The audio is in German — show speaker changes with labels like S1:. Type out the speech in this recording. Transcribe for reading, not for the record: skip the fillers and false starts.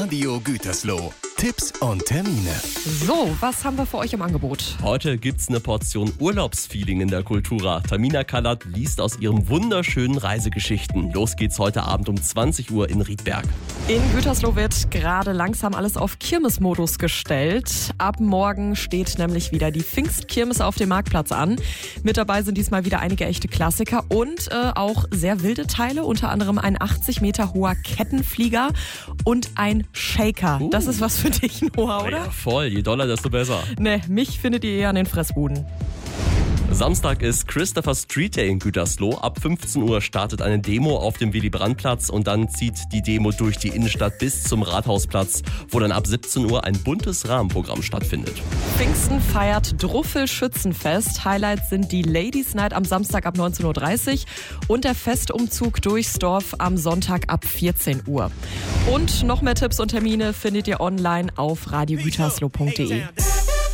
S1: Radio Gütersloh. Tipps und Termine.
S2: So, was haben wir für euch im Angebot?
S3: Heute gibt's eine Portion Urlaubsfeeling in der Kultura. Tamina Kallert liest aus ihren wunderschönen Reisegeschichten. Los geht's heute Abend um 20 Uhr in Riedberg.
S2: In Gütersloh wird gerade langsam alles auf Kirmesmodus gestellt. Ab morgen steht nämlich wieder die Pfingstkirmes auf dem Marktplatz an. Mit dabei sind diesmal wieder einige echte Klassiker und auch sehr wilde Teile, unter anderem ein 80 Meter hoher Kettenflieger und ein Shaker. Das ist was für dich, Noah, oder?
S3: Ja, voll. Je doller, desto besser.
S2: Ne, mich findet ihr eher an den Fressbuden.
S3: Samstag ist Christopher Street Day in Gütersloh. Ab 15 Uhr startet eine Demo auf dem Willy-Brandt-Platz und dann zieht die Demo durch die Innenstadt bis zum Rathausplatz, wo dann ab 17 Uhr ein buntes Rahmenprogramm stattfindet.
S2: Pfingsten feiert Druffel-Schützenfest. Highlights sind die Ladies Night am Samstag ab 19.30 Uhr und der Festumzug durchs Dorf am Sonntag ab 14 Uhr. Und noch mehr Tipps und Termine findet ihr online auf radiogütersloh.de.